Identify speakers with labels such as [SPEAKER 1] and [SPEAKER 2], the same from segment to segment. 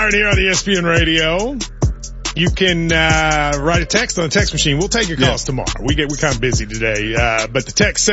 [SPEAKER 1] Myron here on ESPN Radio. You can write a text on the text machine. We'll take your calls tomorrow. We're kind of busy today. But the text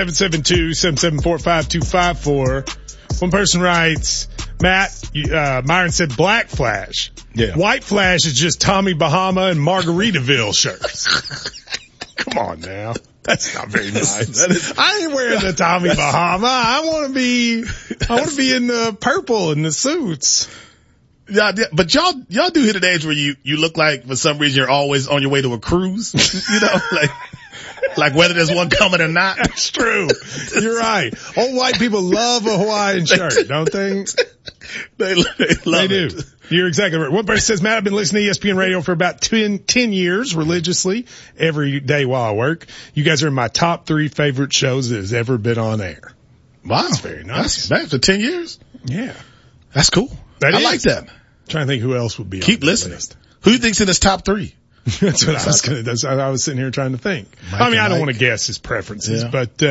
[SPEAKER 1] 772-774-5254. One person writes, Matt, Myron said Black Flash.
[SPEAKER 2] Yeah.
[SPEAKER 1] White Flash is just Tommy Bahama and Margaritaville shirts. Come on now. That's not very nice. I ain't wearing the Tommy Bahama. I want to be in the purple and the suits.
[SPEAKER 2] Yeah, but y'all do hit an age where you look like for some reason you're always on your way to a cruise. You know, like whether there's one coming or not.
[SPEAKER 1] It's true. You're right. Old white people love a Hawaiian shirt, don't they?
[SPEAKER 2] They love it.
[SPEAKER 1] Do. You're exactly right. One person says, Matt, I've been listening to ESPN Radio for about 10 years religiously every day while I work. You guys are my top 3 favorite shows that has ever been on air.
[SPEAKER 2] Wow.
[SPEAKER 1] That's very nice.
[SPEAKER 2] That's for 10 years?
[SPEAKER 1] Yeah.
[SPEAKER 2] That's cool. I like that.
[SPEAKER 1] Trying to think who else would be
[SPEAKER 2] Keep
[SPEAKER 1] on
[SPEAKER 2] listening.
[SPEAKER 1] List.
[SPEAKER 2] Who do you think's in his top 3?
[SPEAKER 1] That's what I was sitting here trying to think. I don't want to guess his preferences, but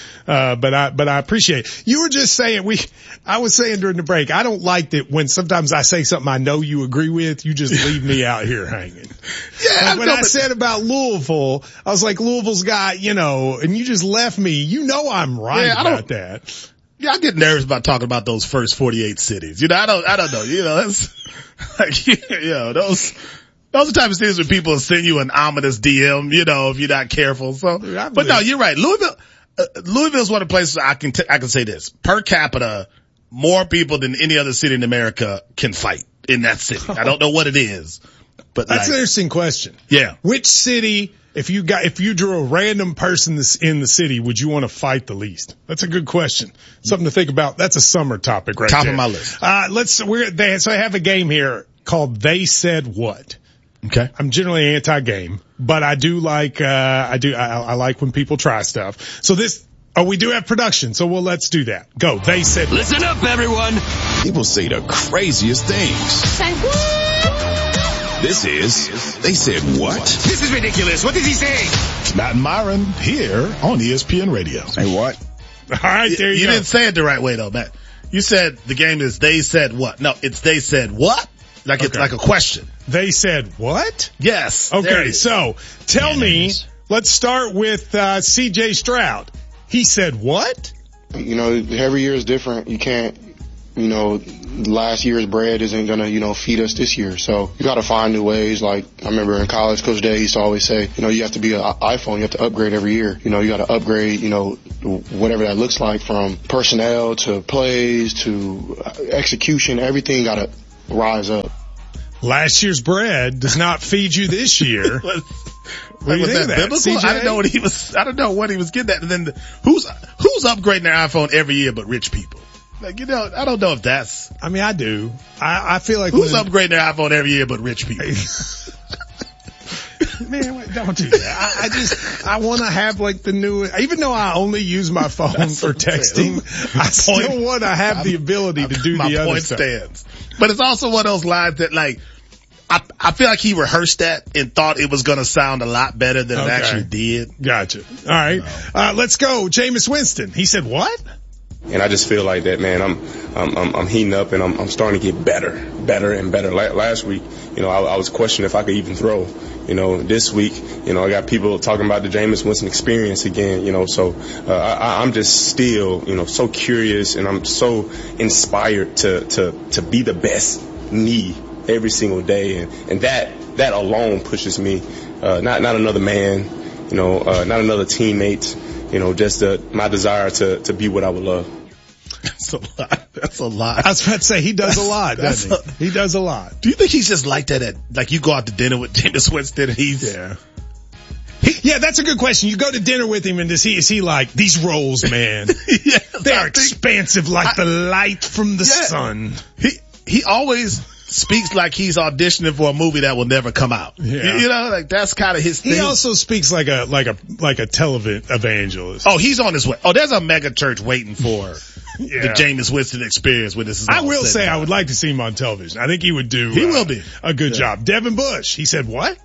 [SPEAKER 1] I appreciate it. You were just saying I was saying during the break, I don't like that when sometimes I say something I know you agree with, you just leave me out here hanging.
[SPEAKER 2] Yeah.
[SPEAKER 1] Like when I said about Louisville, I was like, Louisville's got, and you just left me. I'm right about that.
[SPEAKER 2] Yeah, I get nervous about talking about those first 48 cities. I don't know. That's like, those are the type of things where people send you an ominous DM, if you're not careful. So, but no, you're right. Louisville's one of the places I can say this. Per capita, more people than any other city in America can fight in that city. I don't know what it is, but
[SPEAKER 1] that's an interesting question.
[SPEAKER 2] Yeah.
[SPEAKER 1] Which city, if you drew a random person in the city, would you want to fight the least? That's a good question. Something to think about. That's a summer topic right there.
[SPEAKER 2] Top of my list.
[SPEAKER 1] So I have a game here called They Said What.
[SPEAKER 2] Okay.
[SPEAKER 1] I'm generally anti-game, but I do like, I like when people try stuff. So we do have production, so let's do that. Go. They said,
[SPEAKER 3] listen up, everyone.
[SPEAKER 4] People say the craziest things.
[SPEAKER 5] Say what?
[SPEAKER 4] This is They Said What?
[SPEAKER 3] This is ridiculous. What did he say?
[SPEAKER 2] Matt and Myron here on ESPN Radio.
[SPEAKER 4] Say what?
[SPEAKER 1] All right, there you go.
[SPEAKER 2] You didn't say it the right way though, Matt. You said the game is They Said What? No, it's They Said What? It's like a question.
[SPEAKER 1] They said what?
[SPEAKER 2] Yes.
[SPEAKER 1] Okay, so tell me, let's start with CJ Stroud. He said what?
[SPEAKER 6] Every year is different. You can't, last year's bread isn't gonna, feed us this year. So you gotta find new ways. Like I remember in college, Coach Day used to always say, you have to be an iPhone. You have to upgrade every year. You gotta upgrade, whatever that looks like, from personnel to plays to execution. Everything gotta rise up.
[SPEAKER 1] Last year's bread does not feed you this year.
[SPEAKER 2] Was that biblical? CJ? I don't know what he was getting at. And then who's upgrading their iPhone every year but rich people? I don't know if that's.
[SPEAKER 1] I mean, I do. I feel like
[SPEAKER 2] who's upgrading their iPhone every year but rich people?
[SPEAKER 1] Man, wait, don't do that. I want to have the new, even though I only use my phone for texting, I still want to have the ability to do the other
[SPEAKER 2] point
[SPEAKER 1] stuff.
[SPEAKER 2] Stands. But it's also one of those lines that I feel like he rehearsed that and thought it was going to sound a lot better than it actually did.
[SPEAKER 1] Gotcha. All right. Let's go. Jameis Winston. He said what?
[SPEAKER 7] And I just feel like that, man. I'm heating up and I'm starting to get better and better. Last week, I was questioning if I could even throw. This week, I got people talking about the Jameis Winston experience again. So I'm just still, so curious, and I'm so inspired to be the best me every single day, and that alone pushes me. Not another man, not another teammate, just my desire to be what I would love.
[SPEAKER 2] That's a lot.
[SPEAKER 1] I was about to say, he does a lot, doesn't he? He does a lot.
[SPEAKER 2] Do you think he's just like that you go out to dinner with Jameis Winston and he's...
[SPEAKER 1] Yeah, that's a good question. You go to dinner with him and is he like, these rolls, man, they're expansive like the light from the sun.
[SPEAKER 2] He always speaks like he's auditioning for a movie that will never come out.
[SPEAKER 1] Yeah.
[SPEAKER 2] That's kind of his thing.
[SPEAKER 1] He also speaks like a televangelist.
[SPEAKER 2] Oh, he's on his way. Oh, there's a mega church waiting for the Jameis Winston experience when this is
[SPEAKER 1] I will say I would like to see him on television. I think he would do
[SPEAKER 2] will be
[SPEAKER 1] a good job. Devin Bush, he said what?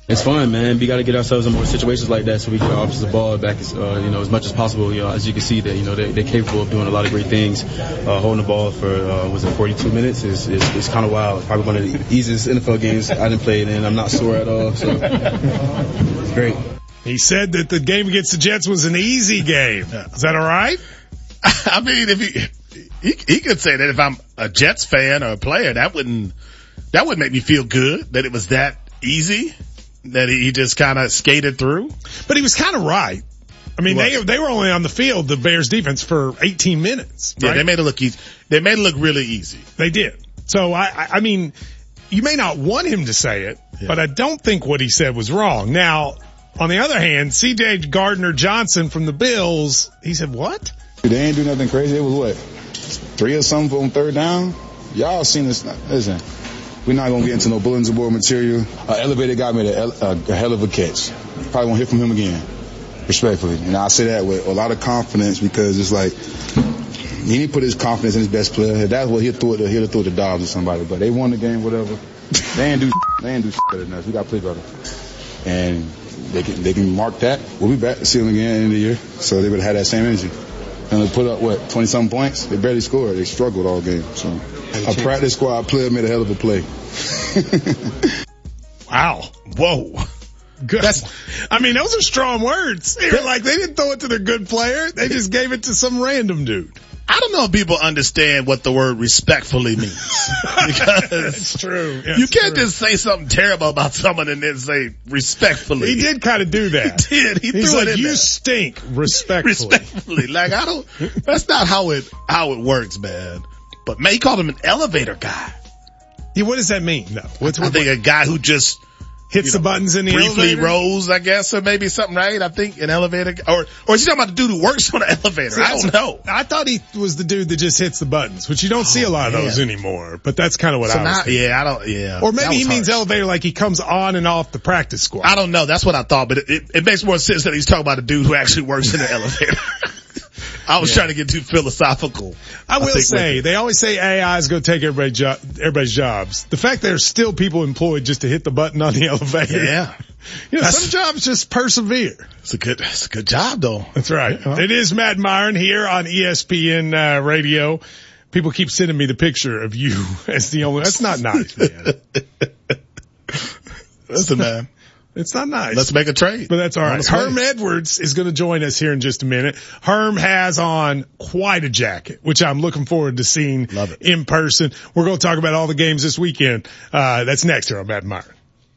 [SPEAKER 8] It's fun, man. We got to get ourselves in more situations like that so we can offense the ball back as much as possible. As you can see, that they're capable of doing a lot of great things. Holding the ball for 42 minutes is kind of wild. Probably one of the easiest NFL games I didn't play in. I'm not sore at all, so it's great.
[SPEAKER 1] He said that the game against the Jets was an easy game. Is that all right?
[SPEAKER 2] I mean, if he could say that if I'm a Jets fan or a player, that wouldn't make me feel good that it was that easy. That he just kind of skated through.
[SPEAKER 1] But he was kind of right. I mean, they were only on the field, the Bears defense, for 18 minutes. Right?
[SPEAKER 2] Yeah, they made it look easy. They made it look really easy.
[SPEAKER 1] They did. So, I mean, you may not want him to say it, but I don't think what he said was wrong. Now, on the other hand, C.J. Gardner-Johnson from the Bills, he said, what?
[SPEAKER 9] They ain't do nothing crazy. It was 3 or something on third down? Y'all seen this. Listen. We're not going to get into no bulletin board material. Elevator guy made a hell of a catch. Probably won't hear from him again, respectfully. And I say that with a lot of confidence because it's like he didn't put his confidence in his best player. If that's what he'll throw it to the Dobbs or somebody. But they won the game, whatever. They ain't do shit better than us. We got to play better. And they can mark that. We'll be back to see them again at the end of the year. So they would have had that same energy. And they put up, 20-something points? They barely scored. They struggled all game. So a practice squad player made a hell of a play.
[SPEAKER 1] Wow. Whoa. Good. Those are strong words. They didn't throw it to their good player. They just gave it to some random dude.
[SPEAKER 2] I don't know if people understand what the word respectfully means. Because
[SPEAKER 1] it's true.
[SPEAKER 2] You can't just say something terrible about someone and then say respectfully.
[SPEAKER 1] He did kind of do that.
[SPEAKER 2] He did.
[SPEAKER 1] He's
[SPEAKER 2] threw
[SPEAKER 1] like,
[SPEAKER 2] it in
[SPEAKER 1] you
[SPEAKER 2] there.
[SPEAKER 1] stink respectfully.
[SPEAKER 2] Respectfully. That's not how it works, man. But man, he called him an elevator guy.
[SPEAKER 1] Yeah, what does that mean? No.
[SPEAKER 2] I think a guy who just
[SPEAKER 1] hits the buttons in the
[SPEAKER 2] briefly
[SPEAKER 1] elevator?
[SPEAKER 2] rose, I guess, or maybe something, right? I think an elevator, or is he talking about the dude who works on the elevator? I don't know.
[SPEAKER 1] I thought he was the dude that just hits the buttons, which you don't see a lot of those anymore, but that's kind of what I was thinking. Or maybe he means elevator like he comes on and off the practice squad.
[SPEAKER 2] I don't know. That's what I thought, but it makes more sense that he's talking about a dude who actually works in the elevator. I was trying to get too philosophical.
[SPEAKER 1] I will say, they always say AI is going to take everybody's jobs. The fact there's still people employed just to hit the button on the elevator.
[SPEAKER 2] Yeah.
[SPEAKER 1] Some jobs just persevere.
[SPEAKER 2] It's a good job though.
[SPEAKER 1] That's right. It is Matt Myron here on ESPN Radio. People keep sending me the picture of you as the only, that's not nice, man.
[SPEAKER 2] Listen, man.
[SPEAKER 1] It's not nice.
[SPEAKER 2] Let's make a trade.
[SPEAKER 1] But that's all right. Herm Edwards is going to join us here in just a minute. Herm has on quite a jacket, which I'm looking forward to seeing in person. We're going to talk about all the games this weekend. That's next here on Matt Myron.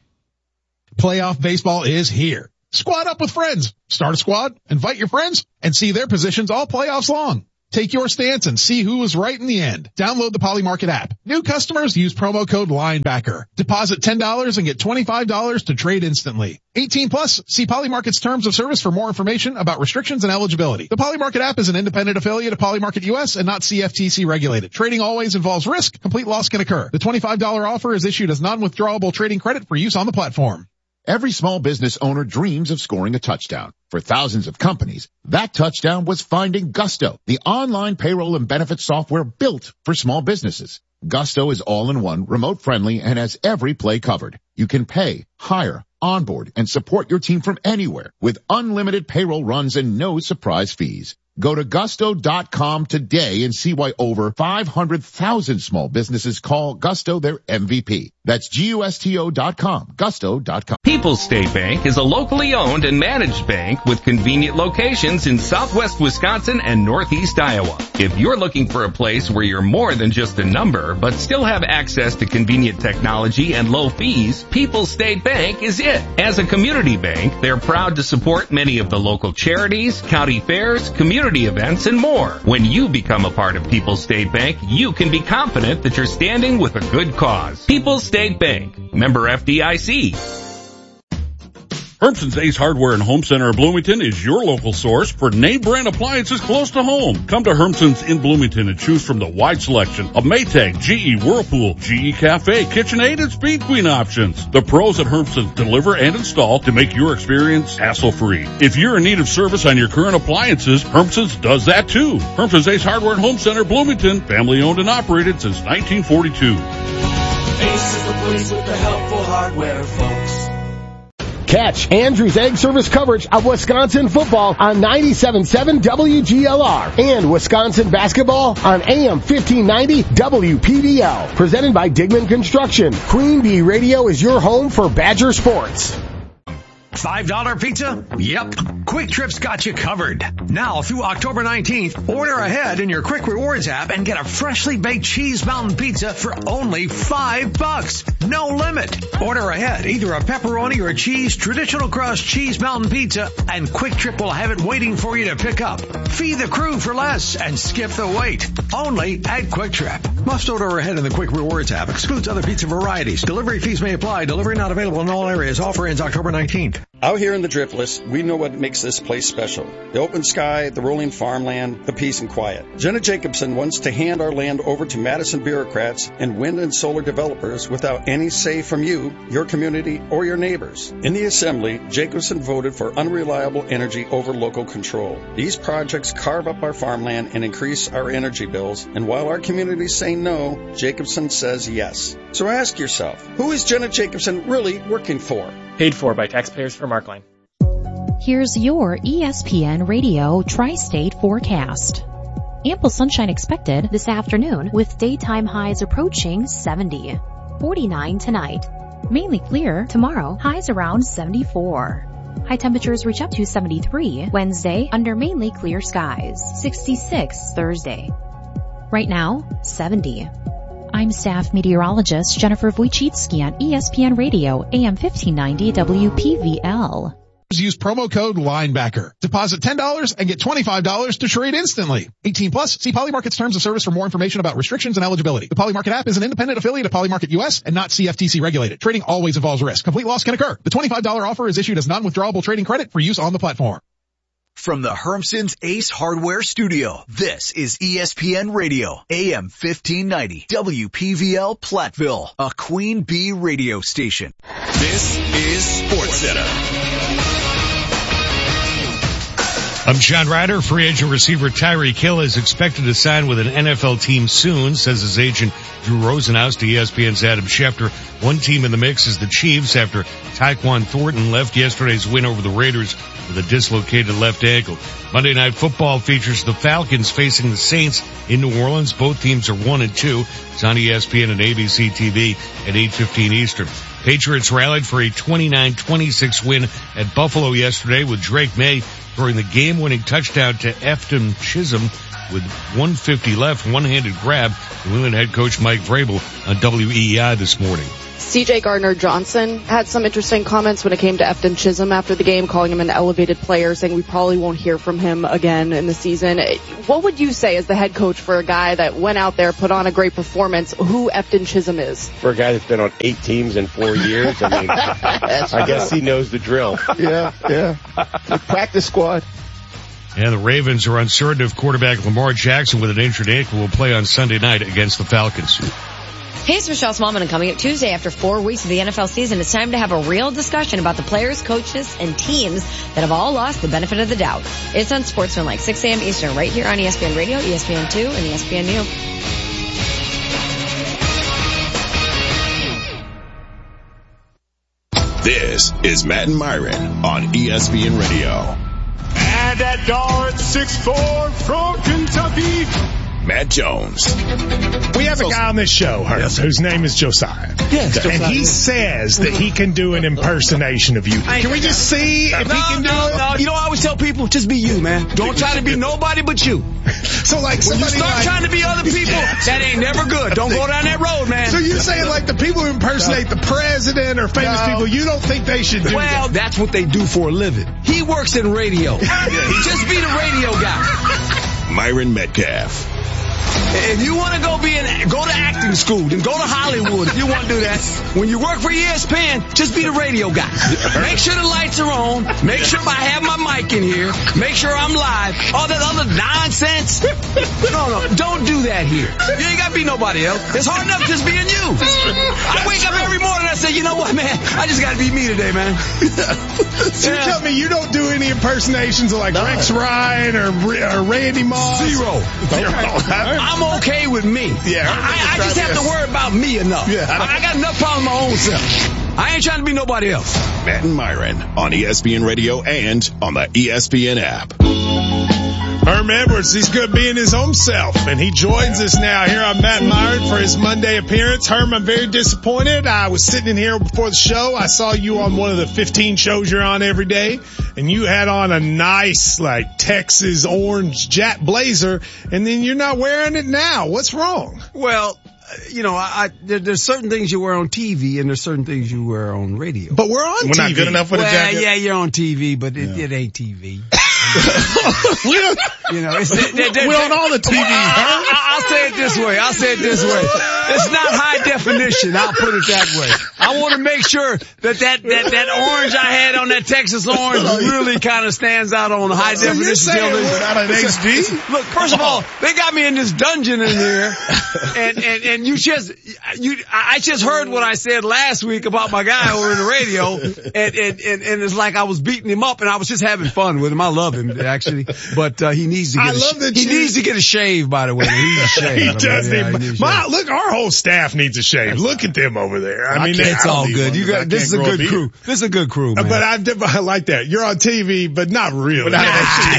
[SPEAKER 10] Playoff baseball is here. Squad up with friends. Start a squad, invite your friends, and see their positions all playoffs long. Take your stance and see who was right in the end. Download the Polymarket app. New customers use promo code LINEBACKER. Deposit $10 and get $25 to trade instantly. 18 plus. See Polymarket's terms of service for more information about restrictions and eligibility. The Polymarket app is an independent affiliate of Polymarket US and not CFTC regulated. Trading always involves risk. Complete loss can occur. The $25 offer is issued as non-withdrawable trading credit for use on the platform.
[SPEAKER 11] Every small business owner dreams of scoring a touchdown. For thousands of companies, that touchdown was finding Gusto, the online payroll and benefits software built for small businesses. Gusto is all-in-one, remote-friendly, and has every play covered. You can pay, hire, onboard, and support your team from anywhere with unlimited payroll runs and no surprise fees. Go to gusto.com today and see why over 500,000 small businesses call Gusto their MVP. That's GUSTO.com, gusto.com.
[SPEAKER 12] People's State Bank is a locally owned and managed bank with convenient locations in southwest Wisconsin and northeast Iowa. If you're looking for a place where you're more than just a number, but still have access to convenient technology and low fees, People's State Bank is it. As a community bank, they're proud to support many of the local charities, county fairs, community events, and more. When you become a part of People's State Bank, you can be confident that you're standing with a good cause. People's State Bank, member FDIC.
[SPEAKER 13] Hermson's Ace Hardware and Home Center of Bloomington is your local source for name brand appliances close to home. Come to Hermson's in Bloomington and choose from the wide selection of Maytag, GE, Whirlpool, GE Cafe, KitchenAid, and Speed Queen options. The pros at Hermson's deliver and install to make your experience hassle-free. If you're in need of service on your current appliances, Hermson's does that too. Hermson's Ace Hardware and Home Center, Bloomington, family owned and operated since 1942.
[SPEAKER 14] Ace is the place with the helpful hardware, folks. Catch Andrew's Egg Service coverage of Wisconsin football on 97.7 WGLR and Wisconsin basketball on AM 1590 WPVL. Presented by Digman Construction. Queen Bee Radio is your home for Badger sports.
[SPEAKER 3] $5 pizza? Yep. Quick Trip's got you covered. Now through October 19th, order ahead in your Quick Rewards app and get a freshly baked cheese mountain pizza for only $5. No limit. Order ahead, either a pepperoni or a cheese traditional crust cheese mountain pizza, and Quick Trip will have it waiting for you to pick up. Feed the crew for less and skip the wait. Only at Quick Trip. Must order ahead in the Quick Rewards app. Excludes other pizza varieties. Delivery fees may apply. Delivery not available in all areas. Offer ends October 19th.
[SPEAKER 15] Out here in the Driftless, we know what makes this place special. The open sky, the rolling farmland, the peace and quiet. Jenna Jacobson wants to hand our land over to Madison bureaucrats and wind and solar developers without any say from you, your community, or your neighbors. In the Assembly, Jacobson voted for unreliable energy over local control. These projects carve up our farmland and increase our energy bills, and while our communities say no, Jacobson says yes. So ask yourself, who is Jenna Jacobson really working for?
[SPEAKER 16] Paid for by taxpayers from Markline.
[SPEAKER 17] Here's your ESPN Radio Tri-State forecast. Ample sunshine expected this afternoon with daytime highs approaching 70. 49 tonight. Mainly clear tomorrow, highs around 74. High temperatures reach up to 73 Wednesday under mainly clear skies. 66 Thursday. Right now, 70. I'm staff meteorologist Jennifer Wojcicki on ESPN Radio, AM 1590 WPVL.
[SPEAKER 10] Use promo code LINEBACKER. Deposit $10 and get $25 to trade instantly. 18 plus. See Polymarket's terms of service for more information about restrictions and eligibility. The Polymarket app is an independent affiliate of Polymarket US and not CFTC regulated. Trading always involves risk. Complete loss can occur. The $25 offer is issued as non-withdrawable trading credit for use on the platform.
[SPEAKER 18] From the Hermson's Ace Hardware Studio, this is ESPN Radio, AM 1590, WPVL Platteville, a Queen Bee radio station.
[SPEAKER 4] This is SportsCenter.
[SPEAKER 19] I'm John Ryder. Free agent receiver Tyreek Hill is expected to sign with an NFL team soon, says his agent Drew Rosenhaus to ESPN's Adam Schefter. One team in the mix is the Chiefs after Tyquan Thornton left yesterday's win over the Raiders with a dislocated left ankle. Monday Night Football features the Falcons facing the Saints in New Orleans. Both teams are 1-2. It's on ESPN and ABC TV at 8:15 Eastern. Patriots rallied for a 29-26 win at Buffalo yesterday with Drake May throwing the game-winning touchdown to Efton Chisholm with 1:50 left, one-handed grab. New England head coach Mike Vrabel on WEEI this morning.
[SPEAKER 20] C.J. Gardner-Johnson had some interesting comments when it came to Efton Chisholm after the game, calling him an elevated player, saying we probably won't hear from him again in the season. What would you say as the head coach for a guy that went out there, put on a great performance, who Efton Chisholm is?
[SPEAKER 21] For a guy that's been on 8 teams in 4 years, I mean, I guess he knows the drill.
[SPEAKER 14] Yeah. The practice squad.
[SPEAKER 19] And the Ravens are uncertain if quarterback Lamar Jackson with an injured ankle will play on Sunday night against the Falcons.
[SPEAKER 22] Hey, it's Michelle Smallman, and coming up Tuesday after 4 weeks of the NFL season, it's time to have a real discussion about the players, coaches, and teams that have all lost the benefit of the doubt. It's on Sportsmanlike, 6 a.m. Eastern, right here on ESPN Radio, ESPN2, and ESPNU.
[SPEAKER 4] This is Matt and Myron on ESPN Radio.
[SPEAKER 23] And at guard 6'4" from Kentucky,
[SPEAKER 4] Matt Jones.
[SPEAKER 1] We have a guy on this show, whose name is Josiah.
[SPEAKER 2] Yes,
[SPEAKER 1] and
[SPEAKER 2] Josiah.
[SPEAKER 1] he says that he can do an impersonation of you. Can we just see if he can do it?
[SPEAKER 3] No. You know, I always tell people, just be you, man. Don't try to be nobody but you.
[SPEAKER 1] So, like,
[SPEAKER 3] when you
[SPEAKER 1] somebody
[SPEAKER 3] start trying to be other people, that ain't never good. Don't go down that road, man.
[SPEAKER 1] So you're saying, like, the people who impersonate the president or famous people, you don't think they should do that?
[SPEAKER 3] Well, that's what they do for a living. He works in radio. Just be the radio guy.
[SPEAKER 4] Myron Metcalf.
[SPEAKER 3] If you want to go to acting school, then go to Hollywood if you want to do that. When you work for ESPN, just be the radio guy. Make sure the lights are on. Make sure I have my mic in here. Make sure I'm live. All that other nonsense. No, don't do that here. You ain't got to be nobody else. It's hard enough just being you. I wake up every morning and I say,
[SPEAKER 5] you know what, man? I just got to be me today, man.
[SPEAKER 1] So you tell me you don't do any impersonations of like Rex Ryan or Randy Moss?
[SPEAKER 5] Zero. I'm okay with me.
[SPEAKER 2] Yeah.
[SPEAKER 5] I just have to worry about me enough. Yeah. I got enough problems with my own self. I ain't trying to be nobody else.
[SPEAKER 4] Matt and Myron on ESPN Radio and on the ESPN app.
[SPEAKER 1] Herm Edwards, he's good being his own self, and he joins us now here on Matt Myron for his Monday appearance. Herm, I'm very disappointed. I was sitting in here before the show. I saw you on one of the 15 shows you're on every day, and you had on a nice, like, Texas orange jet blazer, and then you're not wearing it now. What's wrong?
[SPEAKER 5] Well, you know, there's certain things you wear on TV and there's certain things you wear on radio.
[SPEAKER 1] But we're on TV.
[SPEAKER 2] We're not good enough for the jacket?
[SPEAKER 5] Yeah, you're on TV, but it ain't TV. You know,
[SPEAKER 2] we're on all the TV.
[SPEAKER 5] I'll say it this way. It's not high definition. I'll put it that way. I want to make sure that orange I had on that Texas orange really kind of stands out on high definition television.
[SPEAKER 2] Not an HD?
[SPEAKER 5] Look, first of all, they got me in this dungeon in here, and I just heard what I said last week about my guy over in the radio, and it's like I was beating him up, and I was just having fun with him. I love him actually, but he needs to get a shave. By the way, he needs a shave.
[SPEAKER 1] He does need. Look, our whole staff needs a shave. Look at them over there. I mean,
[SPEAKER 5] it's all good. This is a good crew. This is a good crew, man.
[SPEAKER 1] But I like that. You're on TV, but not really.
[SPEAKER 5] Not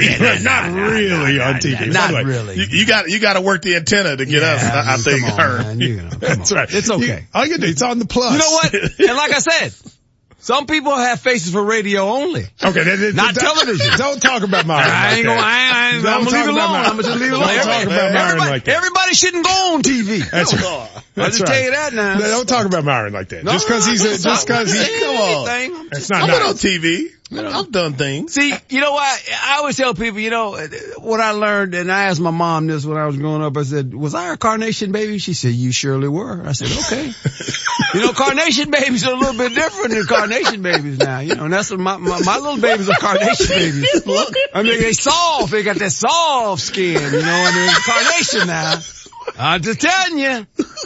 [SPEAKER 1] really on TV.
[SPEAKER 5] Not really.
[SPEAKER 2] You got to work the antenna to get us. I think.
[SPEAKER 1] That's right.
[SPEAKER 5] It's okay.
[SPEAKER 1] All you can do, it's on the plus.
[SPEAKER 5] You know what? And like I said, some people have faces for radio only.
[SPEAKER 1] Okay,
[SPEAKER 5] not television.
[SPEAKER 1] Don't talk about Myron.
[SPEAKER 5] I'm gonna leave it alone. I'm gonna just leave it alone.
[SPEAKER 1] Don't talk about Myron like that.
[SPEAKER 5] Everybody shouldn't go on TV.
[SPEAKER 1] That's right.
[SPEAKER 5] I'll just tell you that now.
[SPEAKER 1] No, don't talk about Myron like that. Just because he's
[SPEAKER 2] come on.
[SPEAKER 1] It's not
[SPEAKER 2] I'm
[SPEAKER 1] nice.
[SPEAKER 2] on TV. I've done things.
[SPEAKER 5] See, you know what? I always tell people, you know, what I learned, and I asked my mom this when I was growing up. I said, was I a carnation baby? She said, you surely were. I said, okay. You know, carnation babies are a little bit different than carnation babies now, you know, and that's what my little babies are carnation babies. Look, I mean, they soft. They got that soft skin, you know, and they're carnation now. I'm just telling you.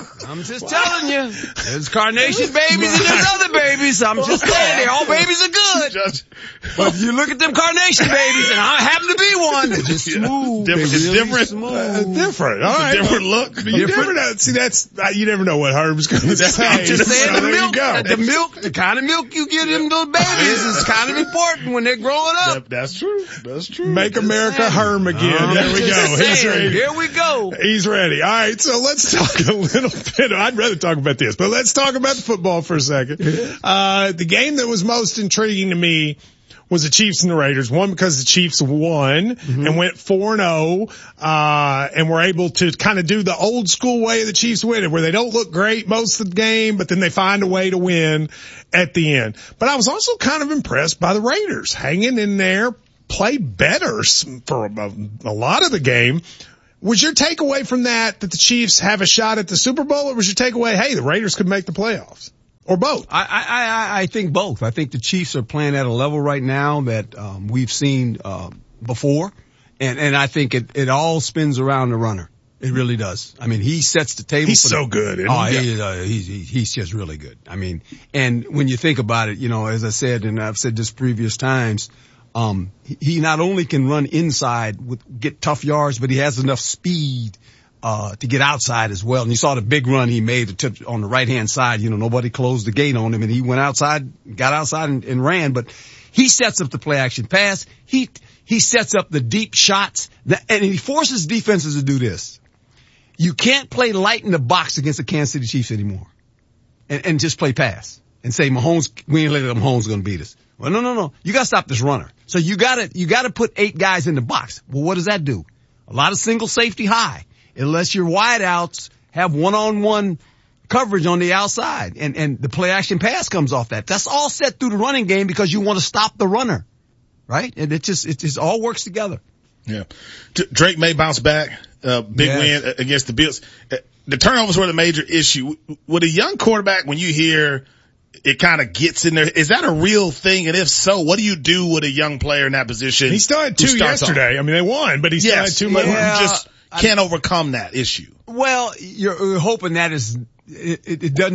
[SPEAKER 5] There's carnation babies and there's other babies. I'm just saying, all babies are good. But you look at them carnation babies, and I happen to be one. They're just smooth.
[SPEAKER 2] It's different.
[SPEAKER 5] Smooth.
[SPEAKER 1] Different. All right.
[SPEAKER 2] Different look.
[SPEAKER 1] You never know. See, you never know what Herb's going to say.
[SPEAKER 5] I'm just saying
[SPEAKER 1] the
[SPEAKER 5] milk, the kind of milk you give them little babies is kind of important when they're growing up.
[SPEAKER 2] That's true.
[SPEAKER 1] Make America Herm again. There we go.
[SPEAKER 5] He's ready. Here we go.
[SPEAKER 1] He's ready. All right. So let's talk a little bit. I'd rather talk about this, but let's talk about the football for a second. The game that was most intriguing to me was the Chiefs and the Raiders. One, because the Chiefs won and went 4-0, and were able to kind of do the old school way the Chiefs win it, where they don't look great most of the game, but then they find a way to win at the end. But I was also kind of impressed by the Raiders hanging in there, played better for a lot of the game. Was your takeaway from that the Chiefs have a shot at the Super Bowl, or was your takeaway, hey, the Raiders could make the playoffs? Or both?
[SPEAKER 5] I think both. I think the Chiefs are playing at a level right now that we've seen before, and I think it all spins around the runner. It really does. I mean, he sets the table.
[SPEAKER 1] He's so good.
[SPEAKER 5] He's just really good. I mean, and when you think about it, you know, as I said, and I've said this previous times, he not only can run inside get tough yards, but he has enough speed to get outside as well. And you saw the big run he made on the right-hand side. You know, nobody closed the gate on him, and he went outside, got outside and ran. But he sets up the play-action pass. He sets up the deep shots, and he forces defenses to do this. You can't play light in the box against the Kansas City Chiefs anymore and just play pass and say, Mahomes, we ain't letting Mahomes gonna beat us. Well, no. You gotta stop this runner. So you gotta put 8 guys in the box. Well, what does that do? A lot of single safety high. Unless your wideouts have one-on-one coverage on the outside. And the play action pass comes off that. That's all set through the running game because you want to stop the runner. Right? And it just all works together.
[SPEAKER 2] Yeah. Drake may bounce back. Big win against the Bills. The turnovers were the major issue. With a young quarterback, when you hear it kind of gets in there, is that a real thing? And if so, what do you do with a young player in that position?
[SPEAKER 1] He still had 2 yesterday. I mean, they won, but he still had 2 more.
[SPEAKER 2] Just can't overcome that issue.
[SPEAKER 5] Well, you're hoping that it doesn't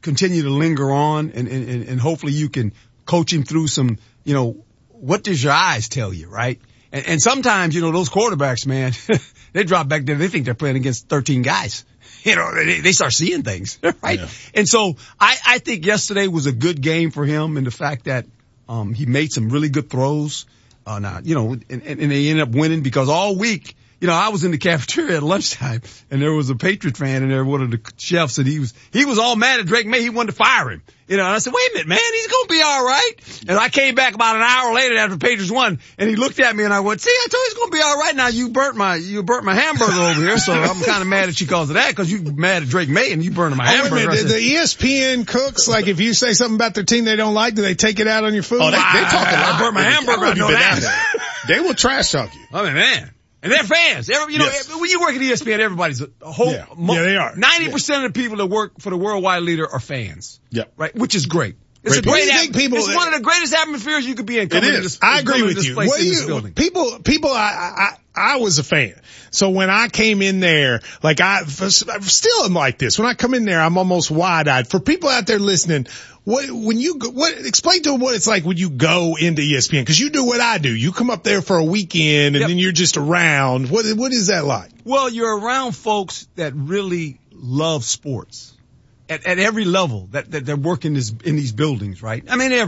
[SPEAKER 5] continue to linger on and hopefully you can coach him through some, what does your eyes tell you, right? And sometimes, those quarterbacks, man, they drop back there. They think they're playing against 13 guys. They start seeing things, right? Yeah. And so I think yesterday was a good game for him in the fact that, he made some really good throws. And they ended up winning because all week, I was in the cafeteria at lunchtime and there was a Patriot fan in there, one of the chefs, and he was all mad at Drake May. He wanted to fire him. And I said, wait a minute, man, he's going to be all right. And I came back about an hour later after the Patriots won and he looked at me and I went, see, I told you he's going to be all right. Now you burnt my hamburger over here. So I'm kind of mad at you because of that because you mad at Drake May and you burned my hamburger.
[SPEAKER 1] Wait a minute, the ESPN cooks, like if you say something about their team they don't like, do they take it out on your food?
[SPEAKER 2] Oh, they talk a lot.
[SPEAKER 5] I burnt my hamburger. I know that.
[SPEAKER 2] They will trash talk you.
[SPEAKER 5] I mean, man. And they're fans.
[SPEAKER 2] Yes.
[SPEAKER 5] When you work at ESPN, everybody's a whole.
[SPEAKER 1] Yeah, they are.
[SPEAKER 5] 90% of the people that work for the worldwide leader are fans.
[SPEAKER 2] Yep.
[SPEAKER 5] Right? Which is great. It's it's one of the greatest atmospheres you could be in.
[SPEAKER 1] It is. I agree with you. People, I was a fan. So when I came in there, like I still am like this. When I come in there, I'm almost wide-eyed. For people out there listening, explain to them what it's like when you go into ESPN, because you do what I do. You come up there for a weekend and then you're just around. What is that like?
[SPEAKER 5] Well, you're around folks that really love sports at every level that work in these buildings, right? I mean,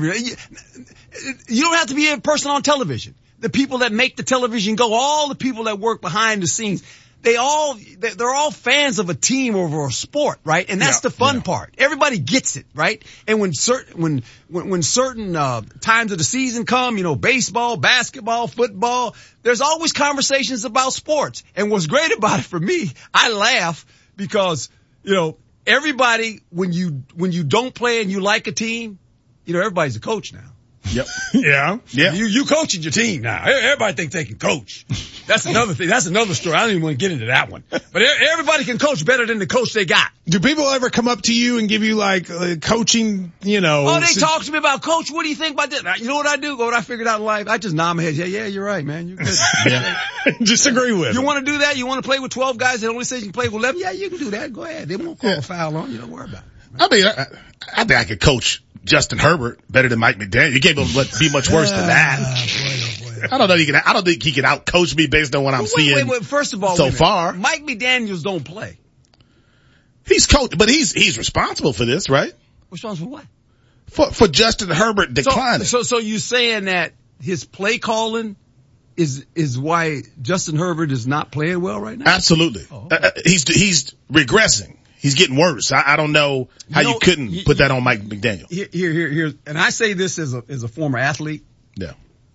[SPEAKER 5] you don't have to be a person on television. The people that make the television go, all the people that work behind the scenes, they're all fans of a team over a sport, right? And that's the fun part. Everybody gets it, right? And when certain times of the season come, baseball, basketball, football, there's always conversations about sports. And what's great about it for me, I laugh because, everybody, when you don't play and you like a team, everybody's a coach now.
[SPEAKER 2] Yep.
[SPEAKER 1] Yeah.
[SPEAKER 5] You coaching your team now. Everybody thinks they can coach. That's another thing. That's another story. I don't even want to get into that one. But everybody can coach better than the coach they got.
[SPEAKER 1] Do people ever come up to you and give you coaching,
[SPEAKER 5] Oh, they talk to me about, coach, what do you think about this? You know what I do? What I figured out in life? I just nod my head. Yeah, you're right, man. You're good.
[SPEAKER 1] Just agree with
[SPEAKER 5] You want to do that? You want to play with 12 guys that only say you can play with 11? Yeah, you can do that. Go ahead. They won't call a foul on you. Don't worry about it.
[SPEAKER 2] I mean, I think I could coach Justin Herbert better than Mike McDaniel. You can't be much worse than that.
[SPEAKER 5] Boy.
[SPEAKER 2] I don't think he can outcoach me based on what I'm seeing.
[SPEAKER 5] Wait. First of all,
[SPEAKER 2] so far,
[SPEAKER 5] Mike McDaniels don't play.
[SPEAKER 2] He's coached, but he's responsible for this, right?
[SPEAKER 5] Responsible for what?
[SPEAKER 2] For Justin Herbert declining.
[SPEAKER 5] So you're saying that his play calling is why Justin Herbert is not playing well right now?
[SPEAKER 2] Absolutely. Oh, okay. He's regressing. He's getting worse. I don't know how you couldn't put that on Mike McDaniel.
[SPEAKER 5] Here, and I say this as a former athlete.
[SPEAKER 2] Yeah.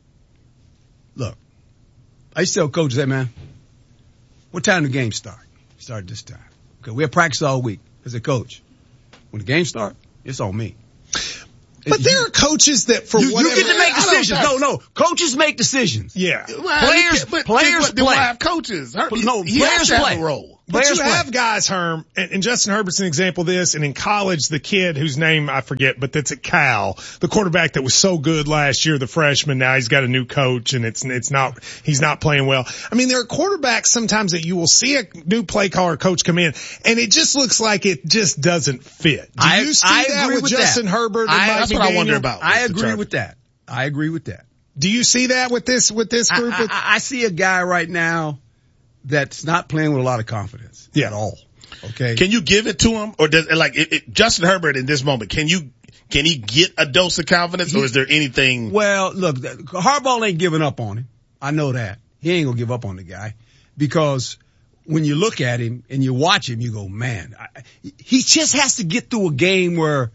[SPEAKER 5] Look, I used to tell coaches, hey man, what time do the game start? Start this time. Okay, we have practice all week. I said, coach, when the game starts, it's on me.
[SPEAKER 1] But there are coaches that for whatever.
[SPEAKER 5] You get to make decisions. No. Coaches make decisions.
[SPEAKER 1] Yeah.
[SPEAKER 5] Players play.
[SPEAKER 2] Have coaches.
[SPEAKER 5] Players play.
[SPEAKER 2] A role.
[SPEAKER 1] But you have guys, Herm, and Justin Herbert's an example of this, and in college, the kid whose name I forget, but that's at Cal, the quarterback that was so good last year, the freshman, now he's got a new coach and he's not playing well. I mean, there are quarterbacks sometimes that you will see a new play caller coach come in, and it just looks like it just doesn't fit. Do you see that with Justin Herbert and Mike McDaniel?
[SPEAKER 2] That's what I wonder about.
[SPEAKER 5] I agree with that.
[SPEAKER 1] Do you see that with this group?
[SPEAKER 5] I see a guy right now that's not playing with a lot of confidence at all. Okay.
[SPEAKER 2] Can you give it to him, or does Justin Herbert in this moment? Can he get a dose of confidence, or is there anything?
[SPEAKER 5] Well, look, Harbaugh ain't giving up on him. I know that he ain't gonna give up on the guy because when you look at him and you watch him, you go, man, he just has to get through a game where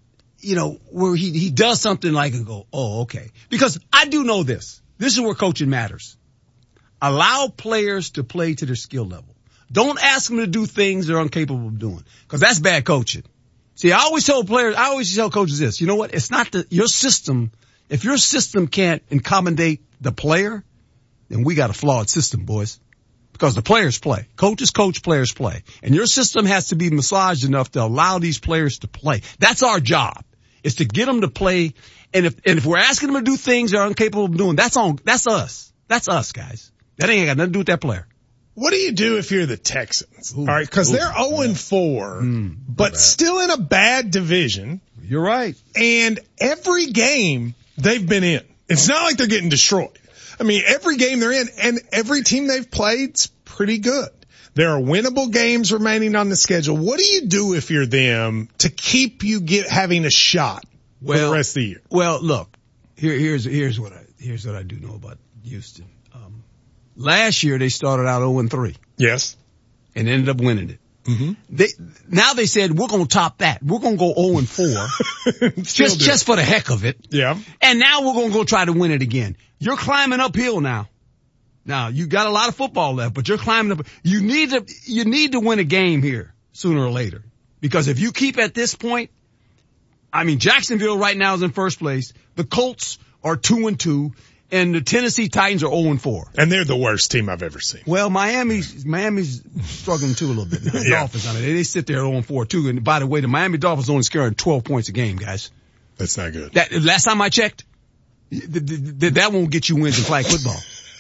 [SPEAKER 5] he does something like and go, oh, okay. Because I do know this. This is where coaching matters. Allow players to play to their skill level. Don't ask them to do things they're incapable of doing, because that's bad coaching. See, I always tell coaches this. You know what? It's not your system. If your system can't accommodate the player, then we got a flawed system, boys. Because the players play. Coaches coach, players play. And your system has to be massaged enough to allow these players to play. That's our job, is to get them to play. And if we're asking them to do things they're incapable of doing, that's us. That's us, guys. That ain't got nothing to do with that player.
[SPEAKER 1] What do you do if you're the Texans? All right, because they're 0-4, but still in a bad division.
[SPEAKER 5] You're right.
[SPEAKER 1] And every game they've been in, it's not like they're getting destroyed. I mean, every game they're in and every team they've played's pretty good. There are winnable games remaining on the schedule. What do you do if you're them to keep you having a shot for the rest of the year?
[SPEAKER 5] Well, look, here's what I do know about Houston. Last year they started out 0-3.
[SPEAKER 1] Yes.
[SPEAKER 5] And ended up winning it.
[SPEAKER 1] Mm-hmm.
[SPEAKER 5] Now they said, we're going to top that. We're going to go 0-4. just for the heck of it.
[SPEAKER 1] Yeah.
[SPEAKER 5] And now we're going to go try to win it again. You're climbing uphill now. Now, you got a lot of football left, but you're climbing up. You need to win a game here sooner or later. Because if you keep at this point, I mean, Jacksonville right now is in first place. The Colts are 2-2. And the Tennessee Titans are 0-4.
[SPEAKER 1] And they're the worst team I've ever seen.
[SPEAKER 5] Well, Miami's struggling too a little bit now. The Dolphins, I mean, they sit there at 0-4 too. And by the way, the Miami Dolphins only scoring 12 points a game, guys.
[SPEAKER 1] That's not good.
[SPEAKER 5] Last time I checked, that won't get you wins in flag football.